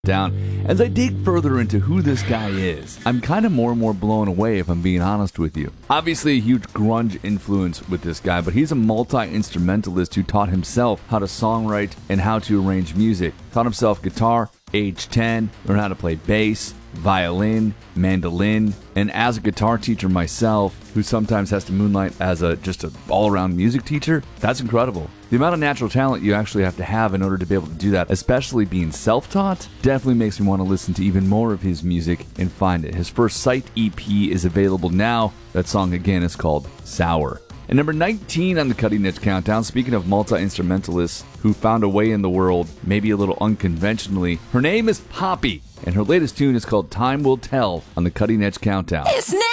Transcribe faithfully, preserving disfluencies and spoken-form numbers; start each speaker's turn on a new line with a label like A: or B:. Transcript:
A: Down. As I dig further into who this guy is, I'm kind of more and more blown away, if I'm being honest with you. Obviously a huge grunge influence with this guy, but he's a multi-instrumentalist who taught himself how to songwrite and how to arrange music. Taught himself guitar, age ten, learned how to play bass, violin, mandolin, and as a guitar teacher myself, who sometimes has to moonlight as a just an all-around music teacher, that's incredible. The amount of natural talent you actually have to have in order to be able to do that, especially being self-taught, definitely makes me want to listen to even more of his music and find it. His first Sight E P is available now. That song, again, is called Sour. And number nineteen on the Cutting Edge Countdown, speaking of multi-instrumentalists who found a way in the world, maybe a little unconventionally, her name is Poppy, and her latest tune is called Time Will Tell on the Cutting Edge Countdown.
B: It's